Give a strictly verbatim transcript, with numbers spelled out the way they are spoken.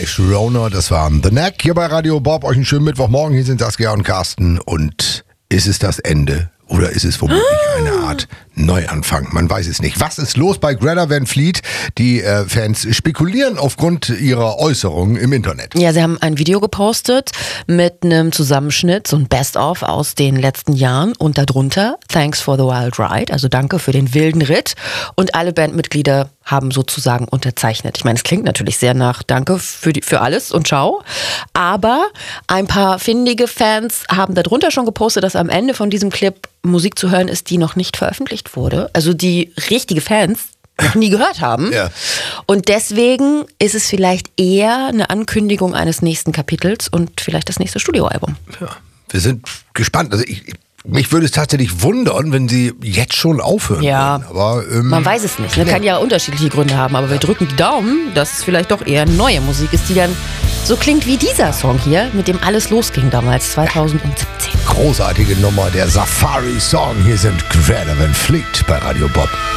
Sharona, das waren The Knack hier bei Radio Bob. Euch einen schönen Mittwochmorgen. Hier sind Saskia und Carsten. Und ist es das Ende oder ist es womöglich eine Art Neuanfang? Man weiß es nicht. Was ist los bei Greta Van Fleet? Die äh, Fans spekulieren aufgrund ihrer Äußerungen im Internet. Ja, sie haben ein Video gepostet mit einem Zusammenschnitt, so ein Best-of aus den letzten Jahren und darunter Thanks for the Wild Ride, also danke für den wilden Ritt. Und alle Bandmitglieder haben sozusagen unterzeichnet. Ich meine, es klingt natürlich sehr nach Danke für, die, für alles und ciao. Aber ein paar findige Fans haben darunter schon gepostet, dass am Ende von diesem Clip Musik zu hören ist, die noch nicht veröffentlicht wurde. Also die richtige Fans noch nie gehört haben. Ja. Und deswegen ist es vielleicht eher eine Ankündigung eines nächsten Kapitels und vielleicht das nächste Studioalbum. Ja, wir sind gespannt. Also ich, mich würde es tatsächlich wundern, wenn sie jetzt schon aufhören Ja, würden. Aber, ähm, man weiß es nicht. Ne? Kann ja unterschiedliche Gründe haben, aber wir drücken die Daumen, dass es vielleicht doch eher neue Musik ist, die dann so klingt wie dieser Song hier, mit dem alles losging damals, zwanzig siebzehn. Großartige Nummer, der Safari-Song. Hier sind Greta Van Fleet bei Radio Bob.